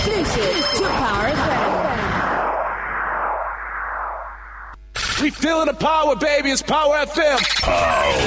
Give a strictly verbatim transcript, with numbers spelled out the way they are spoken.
Exclusive to Power F M. We feeling the power, baby. It's Power F M. Power.